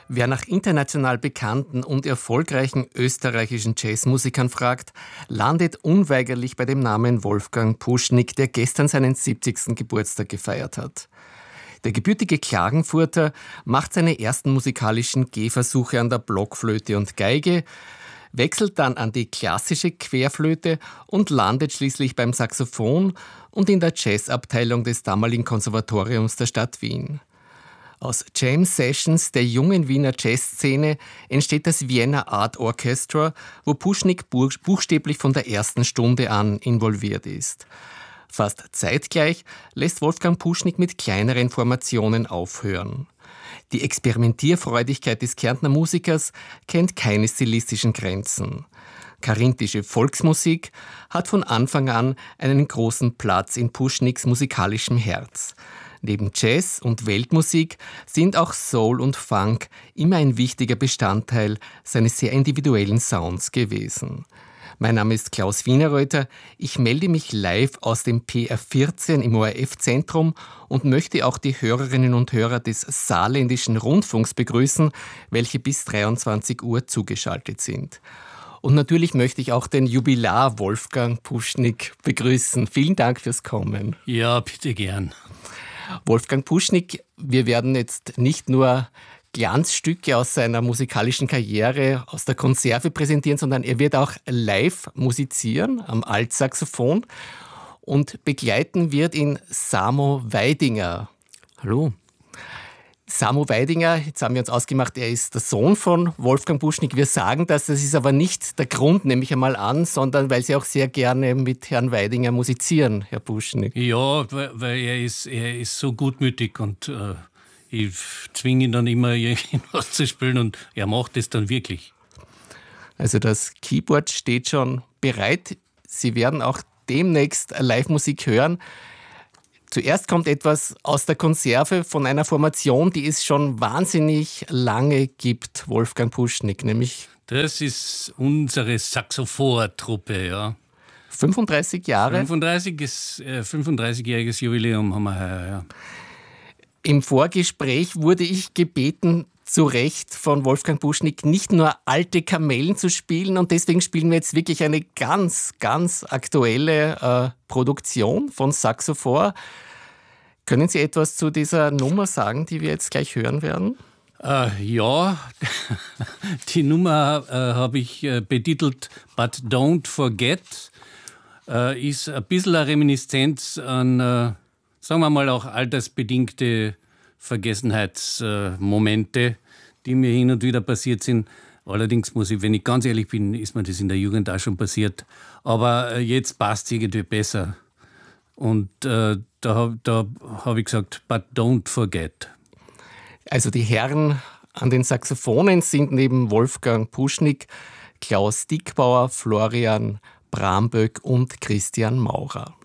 Wer nach international bekannten und erfolgreichen österreichischen Jazzmusikern fragt, landet unweigerlich bei dem Namen Wolfgang Puschnig, der gestern seinen 70. Geburtstag gefeiert hat. Der gebürtige Klagenfurter macht seine ersten musikalischen Gehversuche an der Blockflöte und Geige, wechselt dann an die klassische Querflöte und landet schließlich beim Saxophon und in der Jazzabteilung des damaligen Konservatoriums der Stadt Wien. Aus Jam Sessions der jungen Wiener Jazzszene entsteht das Vienna Art Orchestra, wo Puschnig buchstäblich von der ersten Stunde an involviert ist. Fast zeitgleich lässt Wolfgang Puschnig mit kleineren Formationen aufhören. Die Experimentierfreudigkeit des Kärntner Musikers kennt keine stilistischen Grenzen. Karinthische Volksmusik hat von Anfang an einen großen Platz in Puschnigs musikalischem Herz. Neben Jazz und Weltmusik sind auch Soul und Funk immer ein wichtiger Bestandteil seines sehr individuellen Sounds gewesen. Mein Name ist Klaus Wienerreuter. Ich melde mich live aus dem PR14 im ORF-Zentrum und möchte auch die Hörerinnen und Hörer des Saarländischen Rundfunks begrüßen, welche bis 23 Uhr zugeschaltet sind. Und natürlich möchte ich auch den Jubilar Wolfgang Puschnig begrüßen. Vielen Dank fürs Kommen. Ja, bitte gern. Wolfgang Puschnig, wir werden jetzt nicht nur Glanzstücke aus seiner musikalischen Karriere aus der Konserve präsentieren, sondern er wird auch live musizieren am Altsaxophon und begleiten wird ihn Samo Weidinger. Hallo. Samo Weidinger, jetzt haben wir uns ausgemacht, er ist der Sohn von Wolfgang Puschnig. Wir sagen das ist aber nicht der Grund, nehme ich einmal an, sondern weil Sie auch sehr gerne mit Herrn Weidinger musizieren, Herr Puschnig. Ja, weil er ist so gutmütig und ich zwinge ihn dann immer, irgendwas zu spielen und er macht es dann wirklich. Also das Keyboard steht schon bereit. Sie werden auch demnächst Live-Musik hören. Zuerst kommt etwas aus der Konserve von einer Formation, die es schon wahnsinnig lange gibt, Wolfgang Puschnig, nämlich... Das ist unsere Saxophon-Truppe, ja. 35 Jahre? 35-jähriges Jubiläum haben wir heuer, ja. Im Vorgespräch wurde ich gebeten, zu Recht von Wolfgang Puschnig nicht nur alte Kamellen zu spielen und deswegen spielen wir jetzt wirklich eine ganz, ganz aktuelle Produktion von Saxophon. Können Sie etwas zu dieser Nummer sagen, die wir jetzt gleich hören werden? Ja, die Nummer habe ich betitelt But Don't Forget. Ist ein bisschen eine Reminiszenz an, sagen wir mal, auch altersbedingte Vergessenheitsmomente, die mir hin und wieder passiert sind. Allerdings muss ich, wenn ich ganz ehrlich bin, ist mir das in der Jugend auch schon passiert. Aber jetzt passt es irgendwie besser. Und da habe ich gesagt, but don't forget. Also die Herren an den Saxophonen sind neben Wolfgang Puschnig Klaus Dickbauer, Florian Bramböck und Christian Maurer.